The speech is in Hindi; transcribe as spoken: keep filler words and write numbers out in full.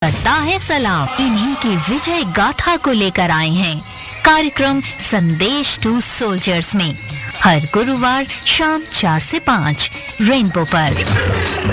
करता है सलाम। इन्हीं की विजय गाथा को लेकर आए हैं कार्यक्रम संदेश टू सोल्जर्स में, हर गुरुवार शाम चार से पाँच रेनबो पर।